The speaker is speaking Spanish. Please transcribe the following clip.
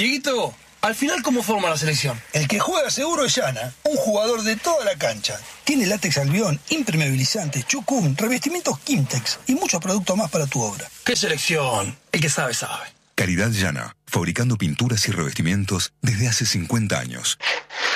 Dieguito, al final, ¿cómo forma la selección? El que juega seguro es Llana, un jugador de toda la cancha. Tiene látex albión, impermeabilizante, chucún, revestimientos Quimtex y muchos productos más para tu obra. ¿Qué selección? El que sabe, sabe. Calidad Llana, fabricando pinturas y revestimientos desde hace 50 años.